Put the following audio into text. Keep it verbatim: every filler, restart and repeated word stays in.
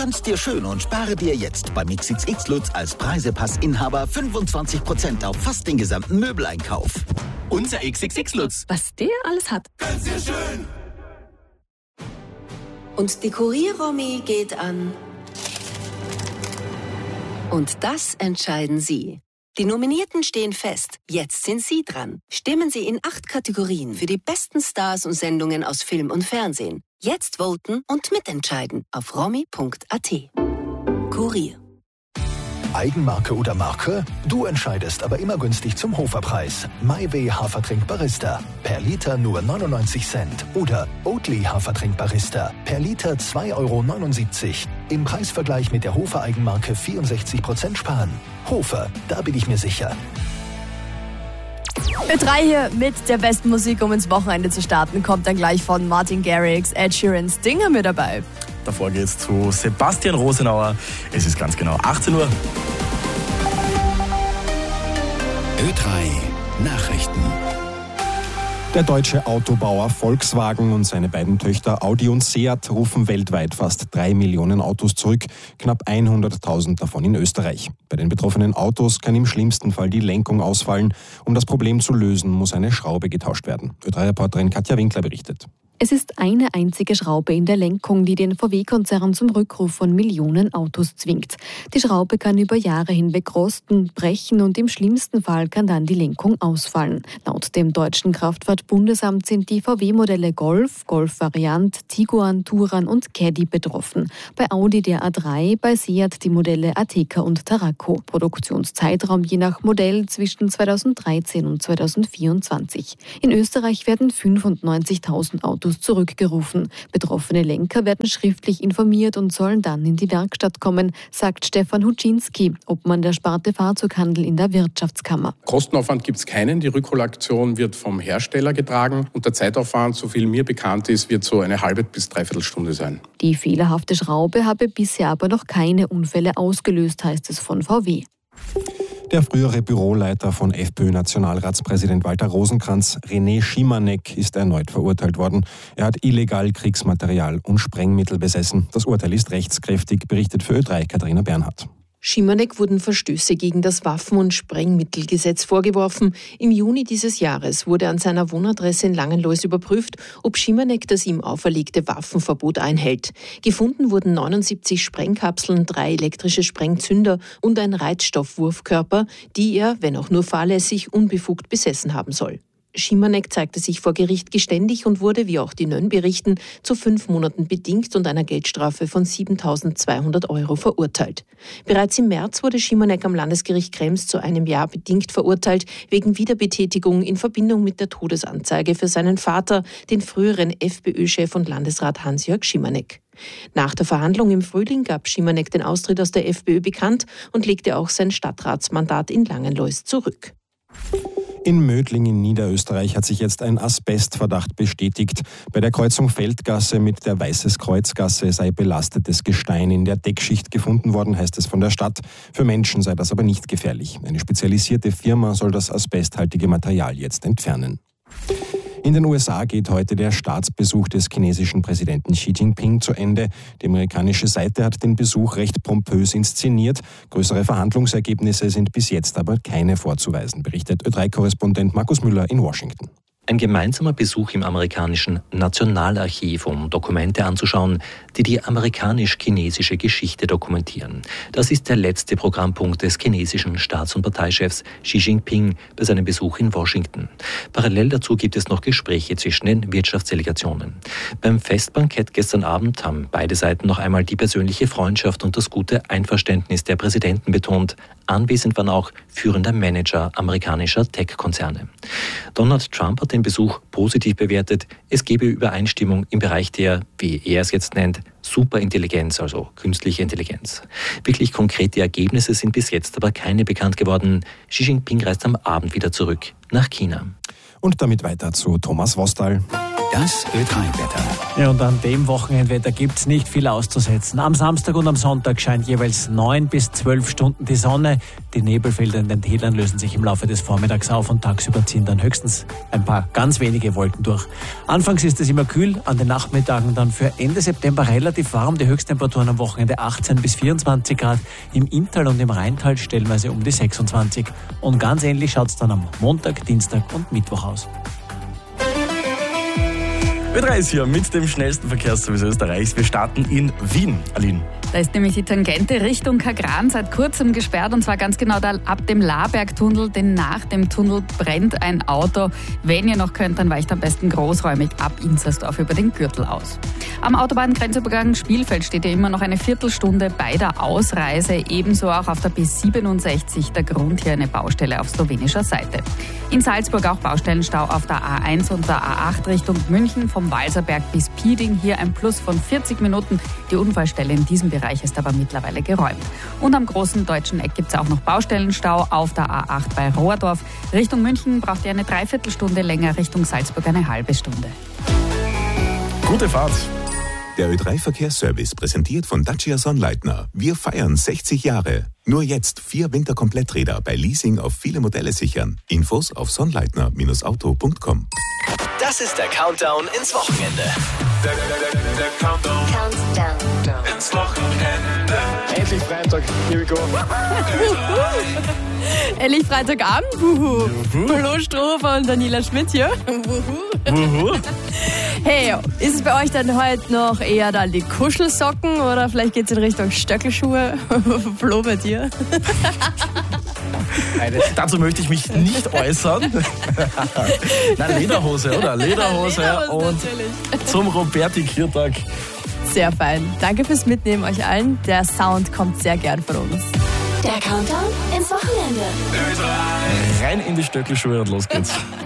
Tanz dir schön und spare dir jetzt beim X X X Lutz als Preisepassinhaber fünfundzwanzig Prozent auf fast den gesamten Möbeleinkauf. Unser X X X Lutz. Was der alles hat. Tanz dir schön. Und die Kurier-Romy geht an. Und das entscheiden Sie. Die Nominierten stehen fest. Jetzt sind Sie dran. Stimmen Sie in acht Kategorien für die besten Stars und Sendungen aus Film und Fernsehen. Jetzt voten und mitentscheiden auf romy punkt a t. Kurier. Eigenmarke oder Marke? Du entscheidest, aber immer günstig zum Hoferpreis. MyWay Hafertrink Barista. Per Liter nur neunundneunzig Cent. Oder Oatly Hafertrink Barista. Per Liter zwei Euro neunundsiebzig. Im Preisvergleich mit der Hofer Eigenmarke vierundsechzig Prozent sparen. Hofer, da bin ich mir sicher. Ö drei hier mit der besten Musik, um ins Wochenende zu starten, kommt dann gleich von Martin Garrix, Ed Sheeran, Stinger mit dabei. Davor geht's zu Sebastian Rosenauer. Es ist ganz genau achtzehn Uhr. Ö drei Nachrichten. Der deutsche Autobauer Volkswagen und seine beiden Töchter Audi und Seat rufen weltweit fast drei Millionen Autos zurück, knapp hunderttausend davon in Österreich. Bei den betroffenen Autos kann im schlimmsten Fall die Lenkung ausfallen. Um das Problem zu lösen, muss eine Schraube getauscht werden. Ö drei Reporterin Katja Winkler berichtet. Es ist eine einzige Schraube in der Lenkung, die den V W-Konzern zum Rückruf von Millionen Autos zwingt. Die Schraube kann über Jahre hinweg rosten, brechen und im schlimmsten Fall kann dann die Lenkung ausfallen. Laut dem deutschen Kraftfahrtbundesamt sind die V W-Modelle Golf, Golf-Variant, Tiguan, Touran und Caddy betroffen. Bei Audi der A drei, bei Seat die Modelle Ateca und Tarraco. Produktionszeitraum je nach Modell zwischen zweitausenddreizehn und zweitausendvierundzwanzig. In Österreich werden fünfundneunzigtausend Autos zurückgerufen. Betroffene Lenker werden schriftlich informiert und sollen dann in die Werkstatt kommen, sagt Stefan Huczynski, Obmann der Sparte Fahrzeughandel in der Wirtschaftskammer. Kostenaufwand gibt es keinen. Die Rückholaktion wird vom Hersteller getragen und der Zeitaufwand, so viel mir bekannt ist, wird so eine halbe bis dreiviertel Stunde sein. Die fehlerhafte Schraube habe bisher aber noch keine Unfälle ausgelöst, heißt es von V W. Der frühere Büroleiter von FPÖ-Nationalratspräsident Walter Rosenkranz, René Schimanek, ist erneut verurteilt worden. Er hat illegal Kriegsmaterial und Sprengmittel besessen. Das Urteil ist rechtskräftig, berichtet für Ö drei Katharina Bernhardt. Schimanek wurden Verstöße gegen das Waffen- und Sprengmittelgesetz vorgeworfen. Im Juni dieses Jahres wurde an seiner Wohnadresse in Langenlois überprüft, ob Schimanek das ihm auferlegte Waffenverbot einhält. Gefunden wurden neunundsiebzig Sprengkapseln, drei elektrische Sprengzünder und ein Reizstoffwurfkörper, die er, wenn auch nur fahrlässig, unbefugt besessen haben soll. Schimanek zeigte sich vor Gericht geständig und wurde, wie auch die Nön berichten, zu fünf Monaten bedingt und einer Geldstrafe von siebentausendzweihundert Euro verurteilt. Bereits im März wurde Schimanek am Landesgericht Krems zu einem Jahr bedingt verurteilt, wegen Wiederbetätigung in Verbindung mit der Todesanzeige für seinen Vater, den früheren FPÖ-Chef und Landesrat Hans-Jörg Schimanek. Nach der Verhandlung im Frühling gab Schimanek den Austritt aus der FPÖ bekannt und legte auch sein Stadtratsmandat in Langenlois zurück. In Mödling in Niederösterreich hat sich jetzt ein Asbestverdacht bestätigt. Bei der Kreuzung Feldgasse mit der Weißes Kreuzgasse sei belastetes Gestein in der Deckschicht gefunden worden, heißt es von der Stadt. Für Menschen sei das aber nicht gefährlich. Eine spezialisierte Firma soll das asbesthaltige Material jetzt entfernen. In den U S A geht heute der Staatsbesuch des chinesischen Präsidenten Xi Jinping zu Ende. Die amerikanische Seite hat den Besuch recht pompös inszeniert. Größere Verhandlungsergebnisse sind bis jetzt aber keine vorzuweisen, berichtet Ö drei Korrespondent Markus Müller in Washington. Ein gemeinsamer Besuch im amerikanischen Nationalarchiv, um Dokumente anzuschauen, die die amerikanisch-chinesische Geschichte dokumentieren. Das ist der letzte Programmpunkt des chinesischen Staats- und Parteichefs Xi Jinping bei seinem Besuch in Washington. Parallel dazu gibt es noch Gespräche zwischen den Wirtschaftsdelegationen. Beim Festbankett gestern Abend haben beide Seiten noch einmal die persönliche Freundschaft und das gute Einverständnis der Präsidenten betont. Anwesend waren auch führende Manager amerikanischer Tech-Konzerne. Donald Trump hat den Besuch positiv bewertet. Es gebe Übereinstimmung im Bereich der, wie er es jetzt nennt, Superintelligenz, also künstliche Intelligenz. Wirklich konkrete Ergebnisse sind bis jetzt aber keine bekannt geworden. Xi Jinping reist am Abend wieder zurück nach China. Und damit weiter zu Thomas Wostal. Das Ö drei Wetter. Ja, und an dem Wochenendwetter gibt es nicht viel auszusetzen. Am Samstag und am Sonntag scheint jeweils neun bis zwölf Stunden die Sonne. Die Nebelfelder in den Tälern lösen sich im Laufe des Vormittags auf und tagsüber ziehen dann höchstens ein paar ganz wenige Wolken durch. Anfangs ist es immer kühl, an den Nachmittagen dann für Ende September relativ warm. Die Höchsttemperaturen am Wochenende achtzehn bis vierundzwanzig Grad, im Inntal und im Rheintal stellenweise um die sechsundzwanzig. Und ganz ähnlich schaut es dann am Montag, Dienstag und Mittwoch aus. Ö drei ist hier mit dem schnellsten Verkehrsservice Österreichs. Wir starten in Wien. Aline. Da ist nämlich die Tangente Richtung Kagran seit kurzem gesperrt, und zwar ganz genau da ab dem Labergtunnel, denn nach dem Tunnel brennt ein Auto. Wenn ihr noch könnt, dann weicht am besten großräumig ab Inzersdorf über den Gürtel aus. Am Autobahngrenzübergang Spielfeld steht ja immer noch eine Viertelstunde bei der Ausreise, ebenso auch auf der B siebenundsechzig, der Grund hier eine Baustelle auf slowenischer Seite. In Salzburg auch Baustellenstau auf der A eins und der A acht Richtung München, vom Walserberg bis Pieding, hier ein Plus von vierzig Minuten. Die Unfallstelle in diesem Bereich ist aber mittlerweile geräumt. Und am großen deutschen Eck gibt es auch noch Baustellenstau auf der A acht bei Rohrdorf. Richtung München braucht ihr eine Dreiviertelstunde länger, Richtung Salzburg eine halbe Stunde. Gute Fahrt. Der Ö drei Verkehrsservice präsentiert von Dacia Sonnleitner. Wir feiern sechzig Jahre. Nur jetzt vier Winterkompletträder bei Leasing auf viele Modelle sichern. Infos auf sonnleitner Bindestrich auto Punkt com. Das ist der Countdown ins Wochenende. Der, der, der, der Countdown. Countdown ins Wochenende. Endlich Freitag, here we go. Endlich Freitagabend, wuhu. Hallo Strohhofer und Daniela Schmidt hier. Wuhu. Hey, ist es bei euch dann heute noch eher dann die Kuschelsocken oder vielleicht geht es in Richtung Stöckelschuhe? Flo, bei dir? Dazu möchte ich mich nicht äußern. Na, Lederhose, oder? Lederhose, Lederhose und natürlich. Zum Roberti-Kirtag. Sehr fein. Danke fürs Mitnehmen euch allen. Der Sound kommt sehr gern von uns. Der Countdown ins Wochenende. Rein in die Stöckelschuhe und los geht's.